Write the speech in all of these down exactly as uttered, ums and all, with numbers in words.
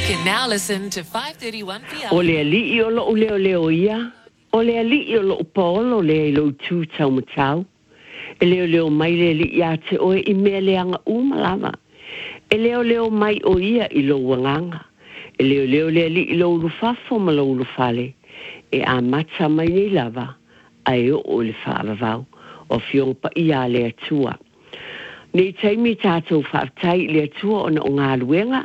can now listen to five thirty-one p m. O le ali o lo leo leo ia. O le ali o lo polo le lo tu tau matau. E leo leo mai le li ia te oe i mea leanga umalama. E leo leo mai o ia i lo wanganga. E leo leo le ali i lo urufafo ma lo urufale. E a mata mai nei lava. Ai o o le whaavavau. O fiong pa ia le atua. Nei taimi tātou whaatai le atua o na o ngā luenga.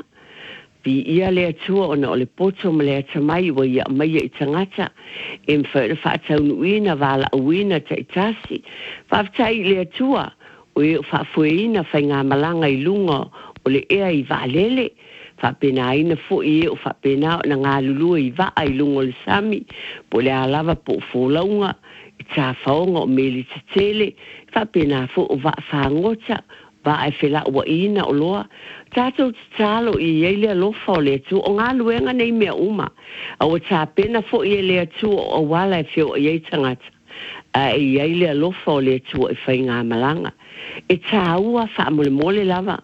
Pi ia le atua o na o le poto ma le atamai wa ia mai i tangata. E mwhaere whaatau nuina wala awina ta itasi. Whaatai le atua o e whaafueina whai ngā malanga i lunga o le ea i waalele. Whapena ina fo i e o whapena o na ngā lulua i waa i lunga o le sami. Po le alawa po fōlaunga. Ta faonga o meli te tele, whapena fo o wa whangota, wa e whela ua ina o loa. Tātou te tālo i eile alofa o le atu, o ngā luenga nei mea uma. A o tā pena fo i le atu o wala e whio i eitangata. A i eile alofa o le atu e whai ngā malanga. E tā ua wha mole mole lava.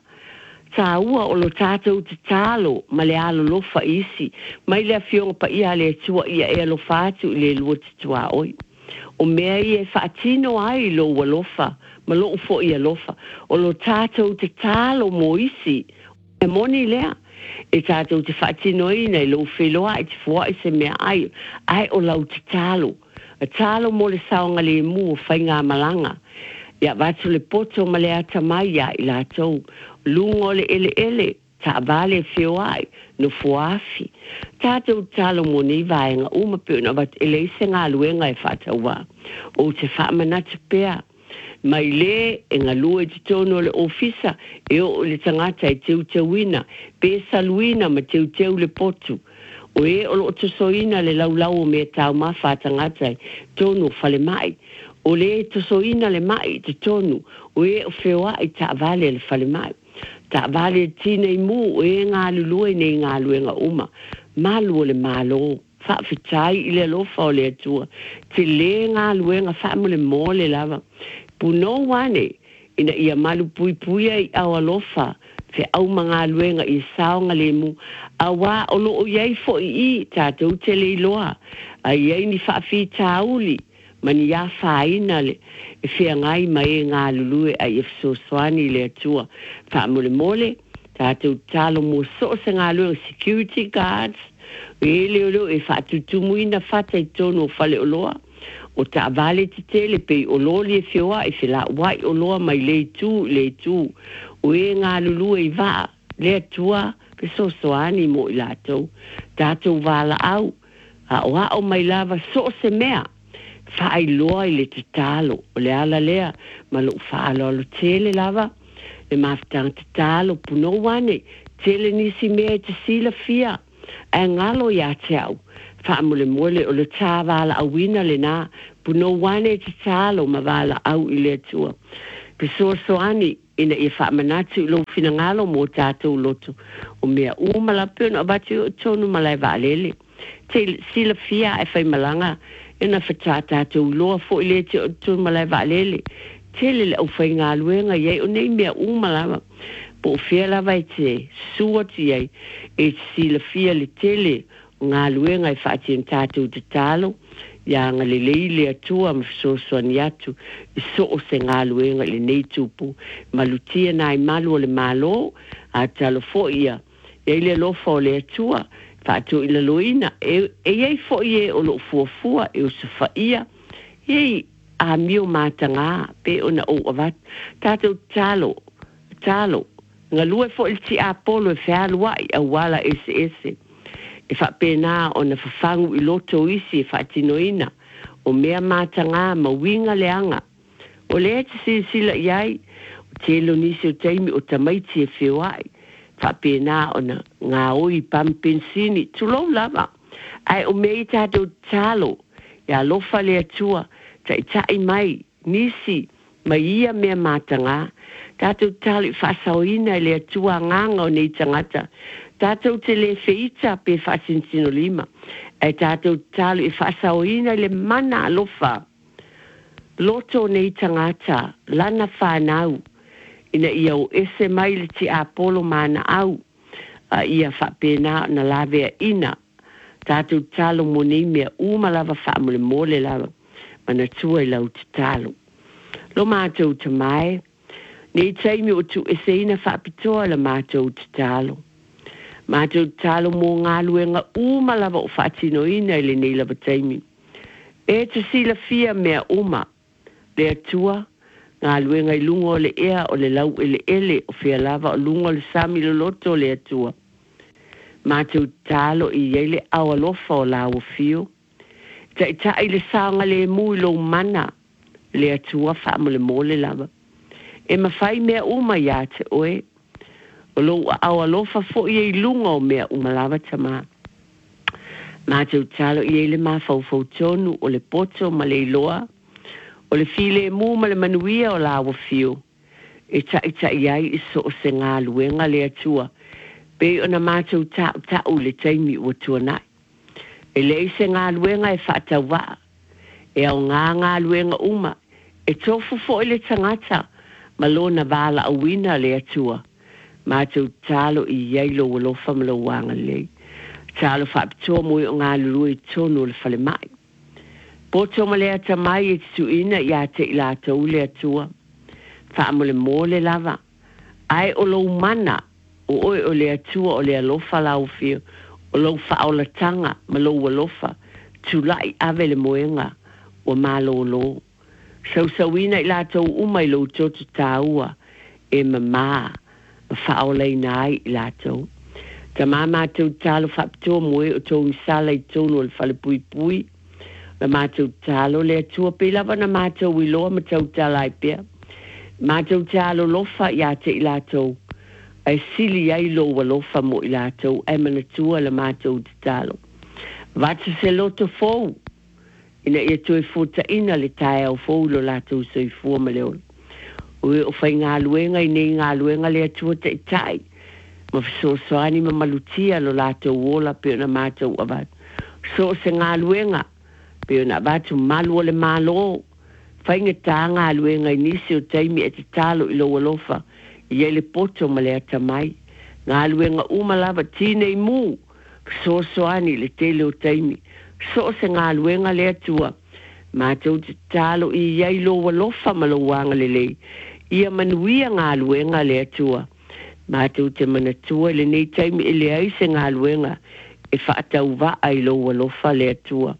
Tā ua o lo tātou te tālo, ma le alo lofa isi. Mai le whio pa ia le atu i e alofa atu i le lua te tua oi. O mea i e whaatino ai lo walofa, ma lo ufo i alofa. O lo tātou te tālo mo isi, e moni lea. E tātou te whaatino i nei lo wheloa e te fua i se mea ai, ai o lau te tālo. A tālo mo le saonga le mu o whai ngā malanga. Ia watu le poto ma le atamai ia i lātou. Lungo le ele ele, ta vale whioai, no fuafi. Tātou tālo mo nei vaenga uma pēna wat ele se ngā luenga e whataua. O te whaamanatu pēa. Mai le e ngā lua te tono le ofisa e o le tangata e teu teuina. Pē saluina ma teu teu le potu. O e o lo tosoina le laulau o me tau ma whatangata e tono whale mai. O le tosoina le mai te tonu. O e o whioa i ta vale le whale mai. Ta vale tina i mu o e ngā lulua nei ngā luenga uma. Malu le malo, whaafitai i le lofa o le atua. Te le ngā luenga whaamule mō le lava. Puno wane, ina ia malu pui pui ai au alofa. Fe au mga luenga i saonga le mu. Awa o lo o iei fo i i tātou te le iloa. A iei ni whaafi tāuli. Mani ia whaina le. E whea ngai mai ngā lulue a i fsoswani le atua. Whaamule mole. Tātou tālo mō so se ngā lua security guards. E leo leo e whaatutumu ina whata i tono o whale o loa. O ta vale te tele pei o loli e whioa e whila wai o loa mai le tū, le tū. O e ngā lulua i waa, le atua, pe so soani mo i lātou. Tātou wala au. A o hao mai lava so se mea. Whaai loa i le te tālo. O le ala lea, ma lo whaalo alo tele lava. Le mafutanga te tālo puno wane, tele nisi mea te sila fia. E ngalo ia te au, whaamule mole o le tā wala awina le nā, puno wane te tālo ma wala au i le atua. Pesoa soani, ina ia whaamanatu i lo fina ngalo mō tātou loto. O mea umala pēno abati o tonu malai waalele. Te sila fia e whai malanga, ina whata tātou loa fo i le te o tonu malai waalele. Tele le au whai ngā luenga iei o nei mea umalawa. Po fia lawa e te suati iei e te sila fia le tele ngā luenga e whaati en tātou te tālo. Ia ngā le leile atua ma whasoswani atu i so o se ngā luenga le nei tupu. Malutia nai malu o le malo a talo fo ia. Iei le lofa o le atua whaatu i la loina. E iei fo ie o lo fuafua e o sufa ia. Iei a mio matanga pe ona o avat tato talo talo nga lue fo il ti apolo e falwa a wala ss e fa pena ona fafangu i loto isi e fa tinoina o mea matanga ma winga leanga o le te sila iai te lo nisi o taimi o tamaiti e whiwai fa pena ona nga oi pampensini tulo lava ai o mea tato talo ya lofa le atua tai tai mai nisi mai ia mea matanga tātou tali whasaoina le atua nganga o nei tangata tātou te le feita pe whasinsino lima e tātou tali whasaoina le mana alofa loto nei tangata lana whanau ina ia o ese mai le ti apolo mana au a ia whapena na lawe ina tātou talo mo nei mea uma lava whaamole mole lava mana tua i lau te talo. Lo mātou te mai, nei taimi o tu e seina whaapitoa la mātou te talo. Mātou te talo mō ngā luenga uma lava o whaatino ina i le nei lava taimi. E te sila fia mea uma, le atua, ngā luenga i lungo le ea o le lau ele ele o fia lava o lungo le sami lo loto le atua. Mātou talo i yeile awa lofa o la o fio. Ta i ta i le saonga le mui lo mana le atua whaamole mole lava. E mawhai mea uma ia te oe. O lo awa lofa fo i ei lunga o mea uma lava tama. Mātou talo i yeile ma fau fau tonu o le poto ma le iloa. O le file mu ma le manuia o la o fio. E ta i ta i ai i so o se ngā luenga le atua. Pe ona mātou ta ta u le taimi o tuanai. E le se ngā luenga e whaata wā. E au ngā ngā luenga uma. E tofu fo i le tangata. Ma lona wala a wina le atua. Mātou talo i yeilo o lofa ma lo wanga le. Talo whaapitoa mui o ngā lurui tonu le whale mai. Poto ma le ata mai e tuina i a te ila tau le atua. Whaamole mole lava. Ai o lo mana. O oi o le atua o le alofa lau fio, o lo whaola tanga ma lo alofa, tulai ave le moenga o malo lo. Sau sauina i lātou umai lo totu tāua e mama whaola i nai i lātou. Ta mama tau talo whapitoa moe o tau misala i tono le whale pui pui, na mātou talo le atua pe lava na mātou i loa ma tau talai pia. Mātou talo lofa i ate i lātou. Ai sili ai lo walofa mo i lātou, ai mana tua la mātou te talo. Vata se loto fōu, ina ia tue fōta ina le tae au fōu lo lātou so i fua ma leo. Ue o whai ngā luenga i nei ngā luenga le atua te i tai. Ma fiso soani ma malutia lo lātou wola pe ona mātou avat. So se ngā luenga, pe ona avatu malu o le malo. Whai ngā tā ngā luenga i nisi o taimi e te talo i lo walofa. Ia le poto ma le ata mai. Ngā luenga umalava tine i mū. So soani le tele o taimi. So se ngā luenga le atua. Mātou te talo i iai lo walofa ma lo wanga le lei. Ia manuia ngā luenga le atua. Mātou te manatua le nei taimi e le ai se ngā luenga. E whaatau wa ai lo walofa le atua.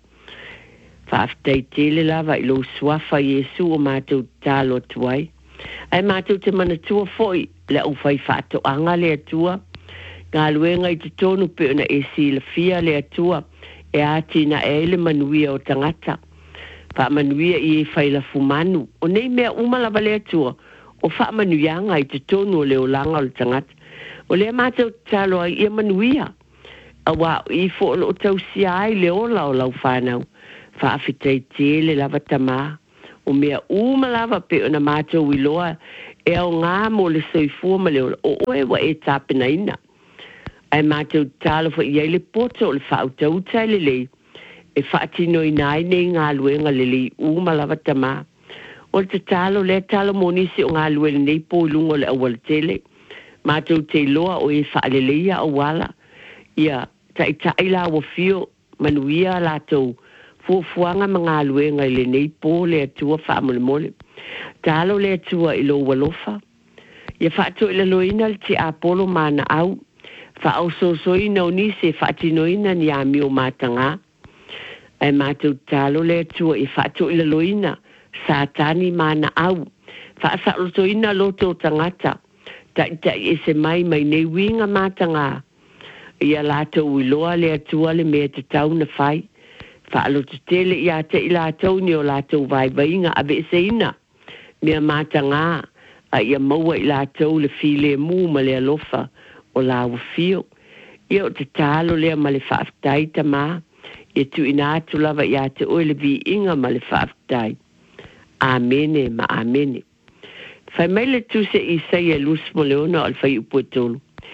Whaaftai tele lava i lo swafa Yesu o mātou talo tuai. Ai mātou te manatua foi, le au whai whaato anga le atua. Ngā luenga i te tonu pe ona e si la fia le atua, e ati na e le manuia o tangata. Wha manuia i e whai la fumanu, o nei mea umalava le atua, o wha manuianga i te tonu o leo langa o le tangata. O le mātou talo ai ia manuia. A wā i fo o tau si ai le ola o lau whanau. Wha awhitai te le lava tamaa. O mea uma lava pe ona mātou i loa e au ngā mo le soifua ma leo o oe wa e tāpena ina. Ai mātou tālo fa iai le poto o le whautau tai le lei e whaatino i nai nei ngā luenga le lei uma lava tamā. O le tālo le tālo monisi o ngā luenga nei po lungo le awal tele. Mātou te loa o e whaaleleia o wala. Ia ta i tai la wa fio manuia lātou. Fuafuanga mga luenga i le nei po le atua whaamole mole. Talo le atua i lo walofa. Ia whaato i la loina le ti apolo mana au. Whaau sosoina o nise whaatinoina ni ami o matanga. Ai mātou talo le atua i whaato i la loina. Satani mana au. Whaasa lotoina loto tangata. Ta ita i se mai mai nei winga matanga. Ia lato i loa le atua le mea te tau na whai. Whaalo te tele i a te i la tau ni o la tau vai vainga a ve se ina. Mea mata ngā a ia maua i la tau le file mu ma le alofa o la wafio. Ia o te talo lea ma le whaaftai ta mā. Ia tu ina atu lava i a te oe le vi inga ma le whaaftai. Amene ma amene. Whai mai le tu se i sei e lus mo leona al whai upo tolu.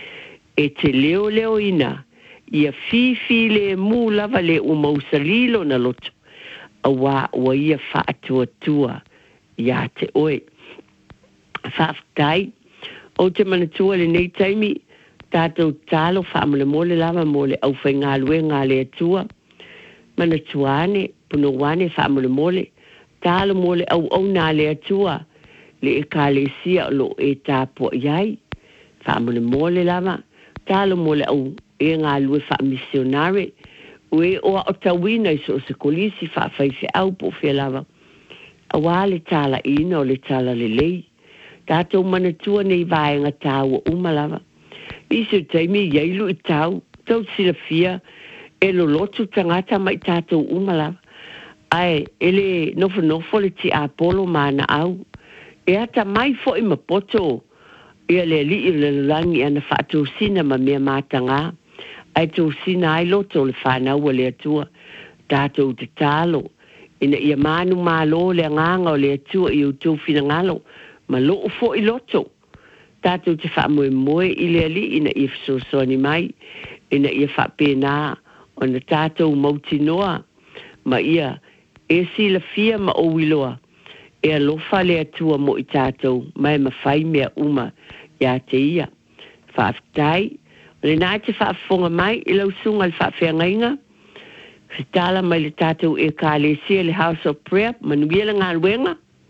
E te leo leo ina. Ia fifi le mu lava le umausalilo na loto. A wā ua ia whaatua tua. Ia te oe. Whaaftai. O te manatua le nei taimi. tātou tālo whaamale mole lava mole au whai ngā lue ngā lea tua. Mana tuane, puno wane whaamale mole, tālo mole au au ngā lea tua, le e kā le sia lo e tāpua iai. Whaamale mole lava, tālo mole au e ngā lue wha missionare, ue oa o tawina iso o se kolisi wha whaife au po whea lava. Awa le tāla ina o le tāla le lei. Tātou mana tua nei vaenga tāua umalava. Iso taimi iailu i tau, tau sila fia, e lo lotu tangata mai tātou umalava. Ai, ele nofo nofo le ti Apollo mana au. E ata mai fo i mapoto, ia le li i le langi ana whaatou sina ma mea mātanga. Ai tō sina ai loto le whanau le atua, tātou te tālo. Ina ia manu mālo le nganga o le atua i utou fina ngalo, ma loo fo i loto. Tātou te whaamoe moe i le ali, ina ia whasosoni mai, ina ia whapena, o na tātou mauti noa, ma ia, e si la fia ma o wiloa, e alofa le atua mo i tātou, mai ma whai mea uma, ia te ia. Whaaftai, le nai te whaafonga mai, i lau sunga le whaafeangainga, whitala mai le tātou e ka le sia le House of Prayer, manuia le ngā ruenga.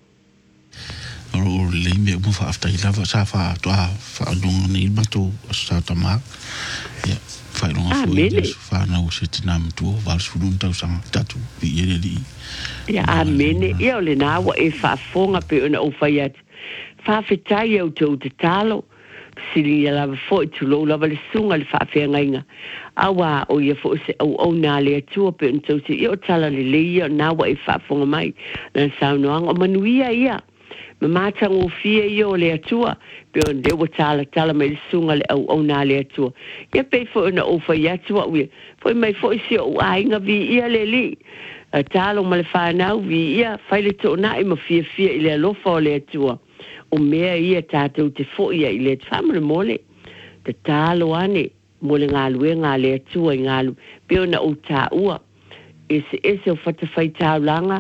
O le me mo whaaftai lava, sa wha toa whaanonga ni mato sa tamak. Ia, whainonga fwoi, whanau se te nāma tua, wāles furun tau sanga tatu, i ere li. Ia, amene, ia o le nāwa e whaafonga pe ona o whaiat. Whaafetai au tau te talo, sili ya lava fo i tulo lava le sunga le whaafeangainga. Awa o ia fo se au au nā le atua pe on tau se ia o tala le leia nā wa e whaafonga mai na saunoanga o manuia ia. Ma mātang o fia ia o le atua pe on le wa tala tala mai le sunga le au au nā le atua. Ia pe fo ona o whai atua ui. Fo mai fo i se o ainga vi ia le li. Talo ma le whanau vi ia whaile to na i ma fia fia i le alofa o le atua. O mea ia tātou te foia i le te whamare mole. Te tālo ane, mole ngā lue ngā le atua i ngā lu. Peo na o tā ua. Ese ese o whatawhai tāulanga.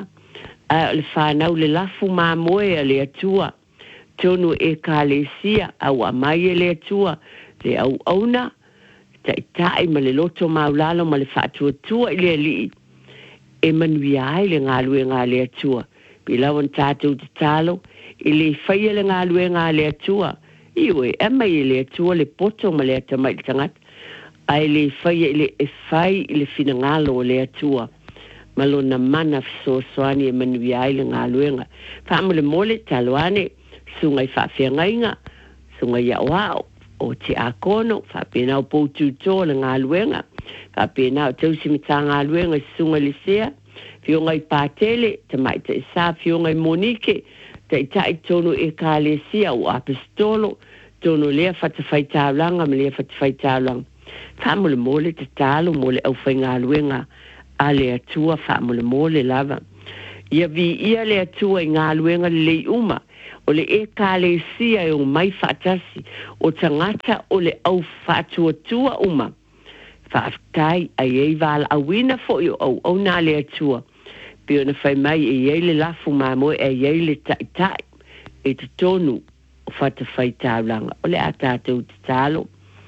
A le whanau le lafu mā moe a le atua. Tonu e kā le sia, au a mai e le atua. Le au auna. Tai tai ma le loto maulalo ma le whaatua tua i le li. E manui ai le ngā lue ngā le atua. Pilawan tātou te tālo. I le whaia le ngā lue ngā le atua. Iwe, e mai i le atua le poto ma le atamai le tangata. Ai le whaia i le e whai i le whina ngalo o le atua. Malo na mana fisosoani e manui ai le ngā luenga. Whaama le mole taloane, sunga i whaafeangainga, sunga i awao, o te akono, whaapena o poutu tō le ngā luenga. Whaapena o tausimita ngā luenga sunga le sea, fionga i pātele, tamai te sa, fionga i monike, te itai tono e ka le sia o apistolo, tono lea whatawhai tāulanga, ma lea whatawhai tāulanga. Whamule mole te tālo, mole au whai ngā luenga, a le atua whamule mole lava. Ia vi ia le atua i ngā luenga le lei uma, o le e ka le sia e o mai whatasi, o tangata o le au whatua tua uma. Whaaftai a iei wala awina fo i au au nā le atua. Pio na whai mai e iei le lafu māmoe e iei le tai tai e te tonu o whata whai tāulanga. O le a tātou te tālo.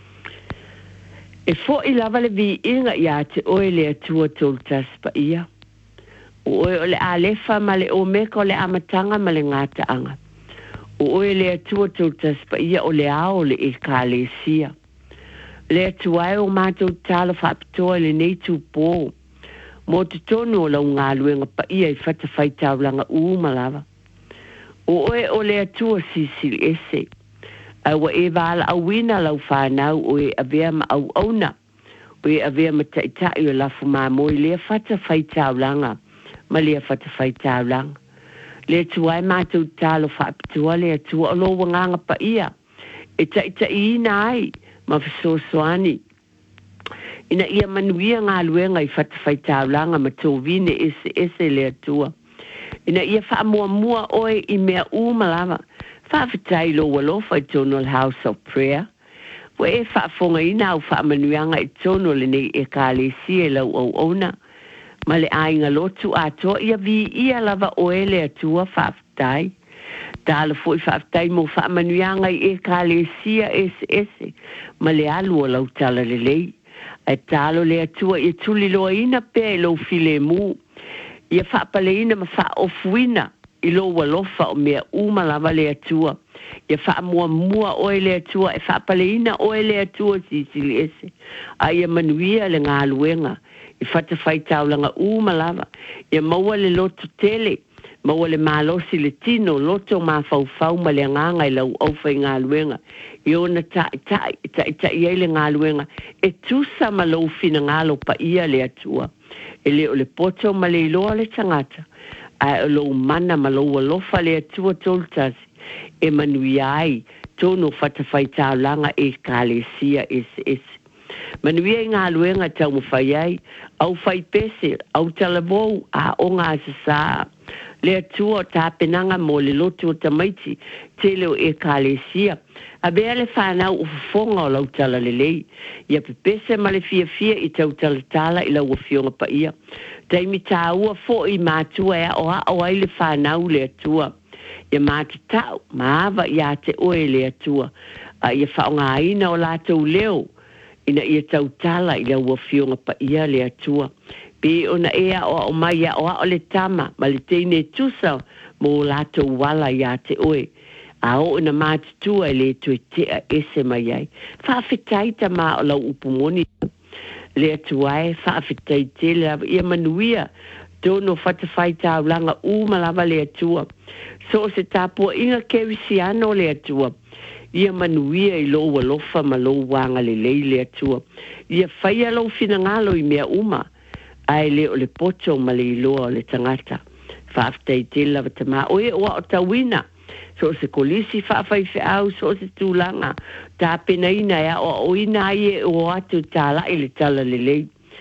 E fo i lava le vi inga i a te oe le atua tolu taspa ia. O oe o le a lefa ma le o meka o le amatanga ma le ngātaanga. O oe le atua tolu taspa ia o le ao le e ka le sia. Le atua e o mātou tālo whapitoa le neitu pō. Mo te tonu o lau ngā luenga pa ia i whatawhai tāulanga umalava. O oe o le atua sisili ese. Awa e wala awina lau whanau o e avea ma au auna. O e avea ma taitai o lafu mā moi lea whatawhai tāulanga. Ma lea whatawhai tāulanga. Le atua e mātou tālo whapitua le atua o lo wanganga pa ia. E taitai ina ai ma fisosoani. Ina ia manuia ngā luenga i whatawhai tāulanga ma tō vine ese ese le atua. Ina ia wha mua mua oe i mea umalava. Whawhitai lo walofa i tono le House of Prayer. Wa e whaafonga ina au wha manuianga i tono le nei e ka le si e lau au ona. Ma le ainga lotu a toa ia vi ia lava oe le atua whawhitai. Tala foi whaaftai mo whaamanuanga i e kālesia ese ese. Ma le alu o lau tala le lei. E talo le atua i tuli loa ina pe e lau file mu. Ia whaapale ina ma wha ofuina i lo walofa o mea uma lava le atua. Ia wha mua mua oe le atua e whaapale ina oe le atua si sili ese. A ia manuia le ngā luenga. I whata whai taulanga uma lava. Ia maua le loto tele. Maua le malosi le tino loto ma fau fau ma le nganga i lau au whai ngā luenga. I ona ta ta ta ta i le ngā luenga. E tusa ma lau fina ngalo pa ia le atua. E le o le poto ma le iloa le tangata. A o lo mana ma lo walofa le atua toltasi. E manui ai tono whatawhai taulanga e kālesia ese ese. Manuia i ngā luenga tau mo whai ai. Au whai pese, au talavou, a o ngā sasa. Le atua ta penanga mo le loto tamaiti. Te leo e kālesia. A bea le whanau ufufonga o lau tala le lei. Ia pepese ma le fia fia i tau tala tala i lau fionga pa ia. Taimi tā ua fo i mātua ea o a o ai le whanau le atua. Ia mātu tau, maawa ia te oe le atua. Uh, ia whaonga aina o lātou leo. Ina ia tau tala i lau fionga pa ia le atua. Pe ona ea o o mai ia o a o le tama. Ma le teine tusa mo lātou wala ia te oe. A o ina mātutua le tue tea ese mai ai. Whaafetai ta mā o lau upumoni. Le atuae, whaafetai te le lava. Ia manuia, tono whatawhai tau langa uma lava le atua. So se tāpua inga kewisiano le atua. Ia manuia i lo walofa ma lo wanga le lei le atua. Ia whaia lo finangalo i mea uma. Ai le o le poto ma le iloa o le tangata. Whaafetai te lava ta mā. Oe oa o tawina. So se kolisi whaafai whiau, so se tūlanga. Tā pena ina ea, o o ina ie o atu tā lai le tala le lei.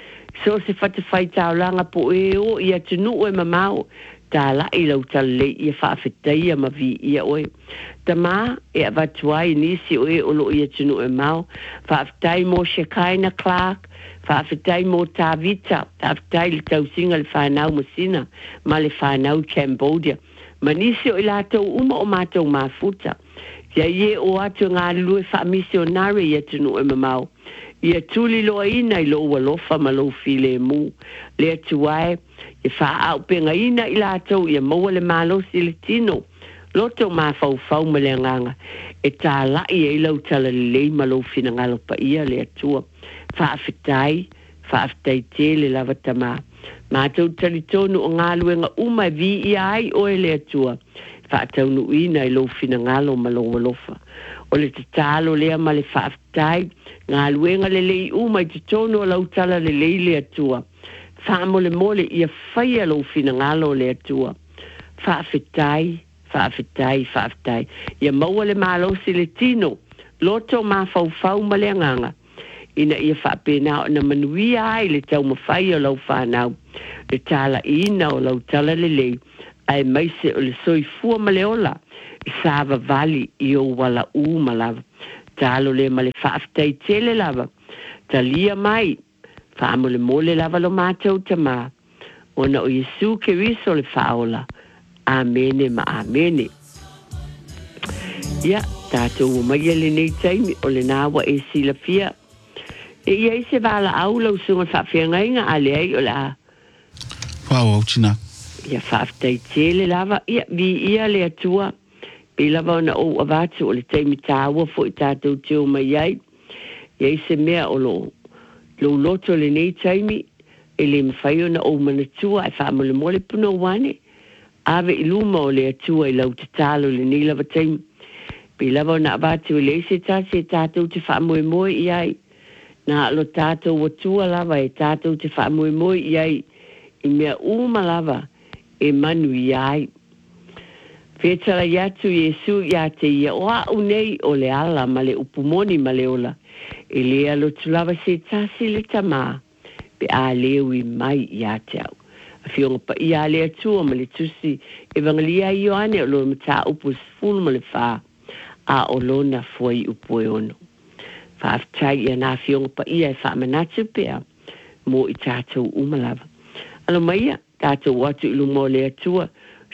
So se whatawhai taulanga po e o ia tunu oe mamau. Tā lai lau tala lei ia whaafetai ma vi ia oe. Ta mā e avatuai nisi oe o lo ia tunu oe mau. Whaafetai mo Shekaina Clark. Whaafetai mo Tavita. Whaafetai le tausinga le whanau Masina. Ma le whanau Cambodia. Manisi o ilatou uma o mātou mafuta. Ia ie o atu ngā lue wha misionare ia tunu e mamau. Ia tuli loa ina i lo walofa ma lo file mu. Le atu wae, ia wha au penga ina i latou ia maua le malosi le tino. Loto ma fau fau ma le nganga. E tā lai e ilau tala le lei ma lo fina ngalo pa ia le atua. Wha awhitai, wha awhitai te le lava tamā. Mātou taritonu o ngā luenga uma vi i ai o e le atua. Whaataunu ina i lo fina ngalo ma lo walofa. O le te talo lea ma le whaaftai, ngā luenga le lei uma i te tono o lautala le lei le atua. Whaamole mole i a whaia lo fina ngalo le atua. Whaafetai, whaafetai, whaafetai. Ia maua le malosi le tino, loto ma fau fau ma le anganga. Ina ia whaapena o na manuia ai le tau mawhai o lau whanau. Le tala ina o lau tala le lei. Ai maise o le soi fua ma le ola. I sāva vali i o wala u ma lava. Talo le ma le whaaftai tele lava. Talia mai. Whaamo le mole lava lo mātou tamā. Ona o Yesu ke riso le whaola. Amene ma amene. Ia, tātou o mai le nei taimi o le nāwa e sila fia. E ia i se wala au lau sunga whawhiangainga a le ai o la. Whao au tina. Ia whaaftai tele lava. Ia vi ia le atua. Pe lava ona o avatu o le taimi tāua fo i tātou teo mai ai. Ia i se mea o lo. Lo loto le nei taimi. E le mawhai ona o manatua e whaamole mole puno wane. Ave i luma o le atua i lau te talo le nei lava taimi. Pe lava ona avatu le se tase tātou te whaamoe moe i ai. Na lo tātou watua lava e tātou te whaamoe moe i ai. I mea uma lava e manu i ai. Whetara iatu Yesu ia te ia oa unei o le ala ma le upumoni ma le ola. E lea lo tulava se tasi le tamā. Pe a leo i mai ia te au. A fionga pa ia lea tua ma le tusi. Evangelia i oane o lo mata upu sfunu ma le wha. A o lona foi upu e ono. Whaaftai ia nā fionga pa ia e whaamanatu pea. Mo i tātou umalava. Alo maia, tātou watu ilu mo le atua.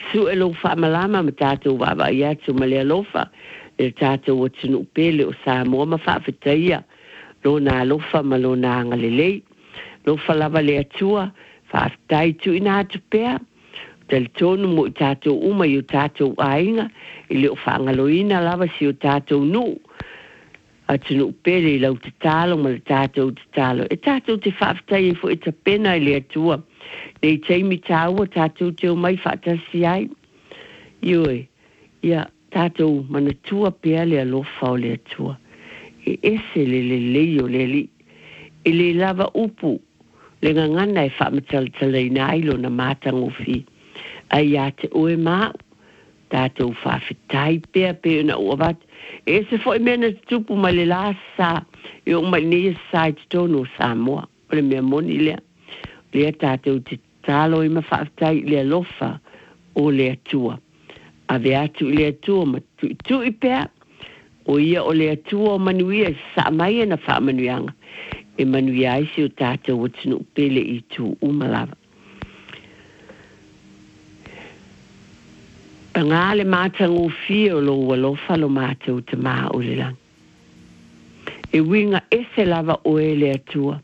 su e lo fa malama ma tātou wawa i atu ma lea lofa e tātou o tunu pele o Samoa ma whaafetaia lo nā lofa ma lo nā ngalelei lofa lava lea tua whaafetai tu ina atu pea tali tonu mo i tātou uma i o tātou ainga i leo whaangaloina lava si o tātou nu a tunu pele i lau te talo ma le tātou te talo e tātou te whaafetai e fo e ta pena i lea tua nei teimi tāua tātou te o mai whaatasi ai ioi ia tātou mana tua pea lea lofa o lea tua e ese le le lei o le li e le lava upu le ngangana e whaamataltalei na ailo na mātangofi ai a te oe māu tātou whaafetai pea pea na uavat e se fo i mena tupu ma le lasa e o mai nea sai te tono Samoa o le mea moni lea lea tātou te talo i ma whaafetai lea lofa o lea tua a vea atu lea tua ma tu, tu i pea o ia o lea tua o manuia sa mai e na wha manuianga e manuia isi o tātou o tinu pele i tu umalava a ngā le mātangu fia o lo walofa lo mātou te maa o le lang e winga ese lava o e lea tua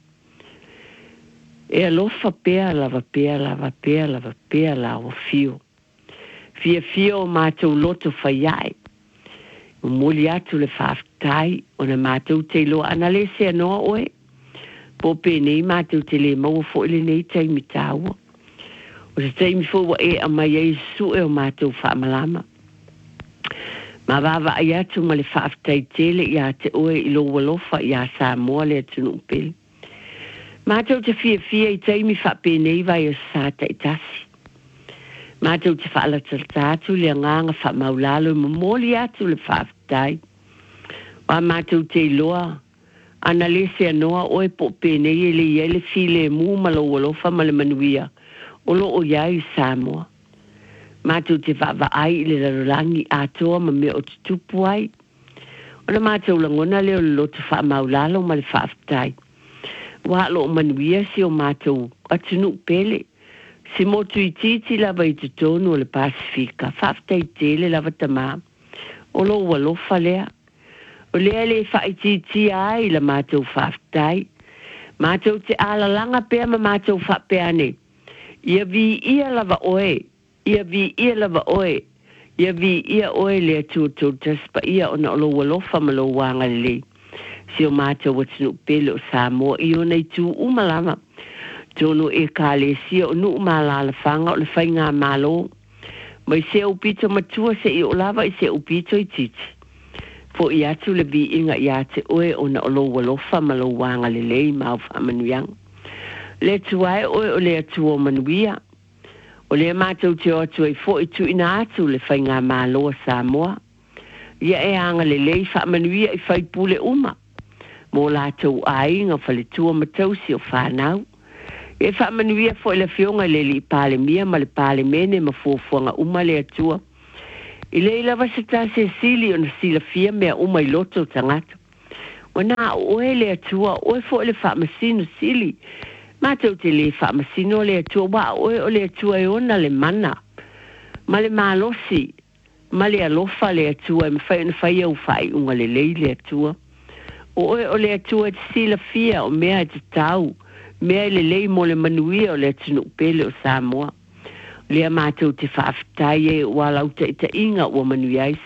e alofa pea lava pea lava pea lava pea lava fio fia fio o mātou loto whaiai o moli atu le whaaftai o na mātou te loa ana le se anoa oe po pe nei mātou te le maua fo ile nei taimi tāua o se taimi fo wa e a mai e su e o mātou whaamalama ma wawa ai atu ma le whaaftai tele i a te oe i lo walofa i a Samoa le atunu pele mātou te fia fia i taimi whaapenei vai o sāta i tasi. Mātou te whaalatata atu le nganga whaamaulalo i mamoli atu le whaafetai. Wa mātou te loa, ana le se anoa oe po penei e le iele file e mū malo walofa ma le manuia, o lo o iai Samoa. Mātou te whaava ai le larolangi atoa ma mea o te tupu ai. Ona mātou langona leo le loto whaamaulalo ma le whaafetai. Wa lo manuia si o mātou atunu pele. Si motu i titi lava i te tonu o le Pasifika. Whaftai tele lava tamā. O lo walofa lea. O lea le whai titi ai la mātou whaftai. Mātou te alalanga pea ma mātou whapeane. Ia vi ia lava oe. Ia vi ia lava oe. Ia vi ia oe lea tūtou taspa ia ona o lo walofa ma lo wanga lei. Si o mātou watinu pele o Samoa i o nei tū umalama. Tono e kāle si o nu umalala whanga o le whainga malo. Mai se upito matua se i o lava i se upito i titi. Fo i atu le vi inga i ate oe o na o lo walofa ma lo wanga le lei mau whamanuiang. Le tuai oe o le atu o manuia. O le mātou te o atu e fo i tu ina atu le whainga malo o Samoa. Ia e anga le lei whamanuia i whaipule uma. Mō lātou ainga whaletua matausi o whanau. E whamanuia fo i la whionga le li pāle mia ma le pāle mene ma fuafuanga uma le atua. I le ila wasata se sili o na sila fia mea uma i loto tangata. O nā oe le atua, oe fo i le whamasino sili. Mātou te le whamasino le atua, wa oe o le atua e ona le mana. Ma le mālosi, ma le alofa le atua, e ma whai ona whai au whai unga le lei le atua. O oe o le atua te sila fia o mea te tau, mea le lei mo le manuia o le atunu pele o Samoa. Lea mātou te whaafetai e walau te ita inga o manuia i